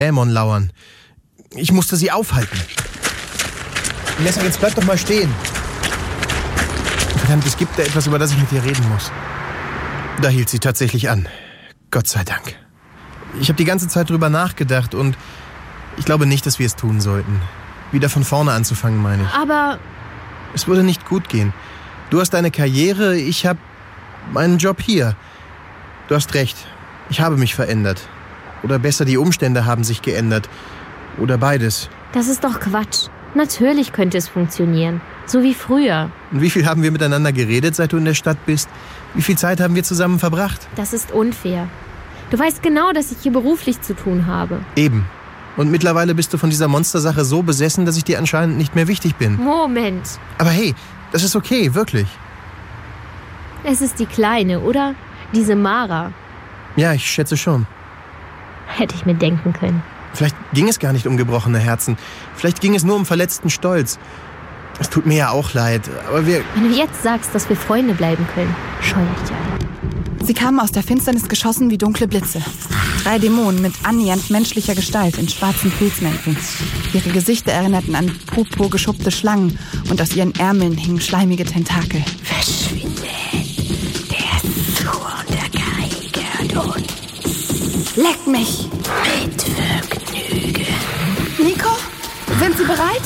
Dämon lauern. Ich musste sie aufhalten. Nessa, jetzt bleib doch mal stehen. Verdammt, es gibt da etwas, über das ich mit dir reden muss. Da hielt sie tatsächlich an. Gott sei Dank. Ich habe die ganze Zeit drüber nachgedacht und ich glaube nicht, dass wir es tun sollten. Wieder von vorne anzufangen, meine ich. Aber... Es würde nicht gut gehen. Du hast deine Karriere, ich habe meinen Job hier. Du hast recht. Ich habe mich verändert. Oder besser, die Umstände haben sich geändert. Oder beides. Das ist doch Quatsch. Natürlich könnte es funktionieren. So wie früher. Und wie viel haben wir miteinander geredet, seit du in der Stadt bist? Wie viel Zeit haben wir zusammen verbracht? Das ist unfair. Du weißt genau, dass ich hier beruflich zu tun habe. Eben. Und mittlerweile bist du von dieser Monstersache so besessen, dass ich dir anscheinend nicht mehr wichtig bin. Moment. Aber hey, das ist okay, wirklich. Es ist die Kleine, oder? Diese Mara. Ja, ich schätze schon. Hätte ich mir denken können. Vielleicht ging es gar nicht um gebrochene Herzen. Vielleicht ging es nur um verletzten Stolz. Es tut mir ja auch leid, aber wir... Wenn du jetzt sagst, dass wir Freunde bleiben können, scheue ich dich an. Sie kamen aus der Finsternis geschossen wie dunkle Blitze. 3 Dämonen mit annähernd menschlicher Gestalt in schwarzen Pilzmänteln. Ihre Gesichter erinnerten an purpurgeschuppte Schlangen und aus ihren Ärmeln hingen schleimige Tentakel. Verschwinde! Der Zorn der Kai gehört uns. Leck mich! Mit Vergnügen. Nico, sind Sie bereit?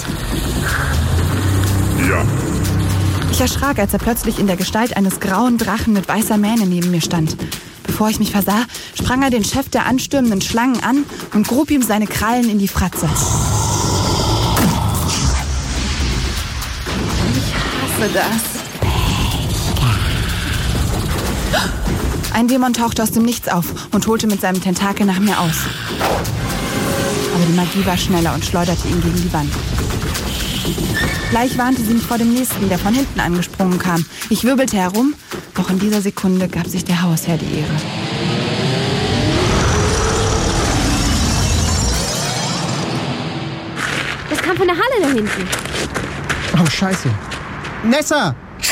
Ja. Ich erschrak, als er plötzlich in der Gestalt eines grauen Drachen mit weißer Mähne neben mir stand. Bevor ich mich versah, sprang er den Chef der anstürmenden Schlangen an und grub ihm seine Krallen in die Fratze. Ich hasse das. Ein Dämon tauchte aus dem Nichts auf und holte mit seinem Tentakel nach mir aus. Aber die Magie war schneller und schleuderte ihn gegen die Wand. Gleich warnte sie mich vor dem Nächsten, der von hinten angesprungen kam. Ich wirbelte herum, doch in dieser Sekunde gab sich der Hausherr die Ehre. Das kam von der Halle da hinten. Oh, scheiße. Nessa!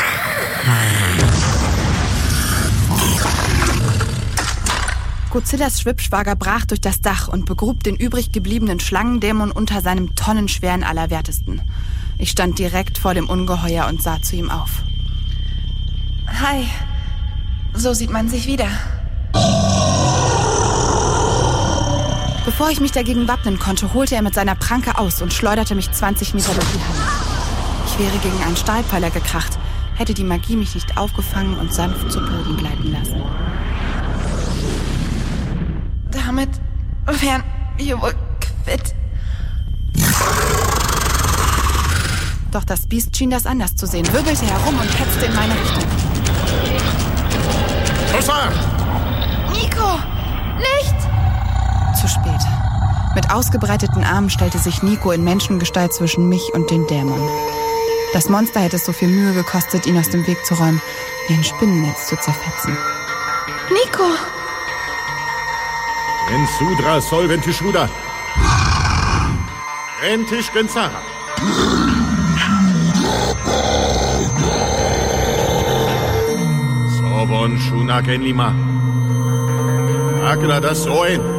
Godzillas Schwippschwager brach durch das Dach und begrub den übrig gebliebenen Schlangendämon unter seinem tonnenschweren Allerwertesten. Ich stand direkt vor dem Ungeheuer und sah zu ihm auf. Hi, so sieht man sich wieder. Bevor ich mich dagegen wappnen konnte, holte er mit seiner Pranke aus und schleuderte mich 20 Meter durch die Halle. Ich wäre gegen einen Stahlpfeiler gekracht, hätte die Magie mich nicht aufgefangen und sanft zu Boden gleiten lassen. Damit wären wir wohl quitt. Doch das Biest schien das anders zu sehen, wirbelte herum und hetzte in meine Richtung. Rosa! Nico! Nicht! Zu spät. Mit ausgebreiteten Armen stellte sich Nico in Menschengestalt zwischen mich und den Dämon. Das Monster hätte es so viel Mühe gekostet, ihn aus dem Weg zu räumen, wie ein Spinnennetz zu zerfetzen. Nico! Ensudra solventishuda. Rentisch gensara. Sobon shunaken lima. Akla das Soen.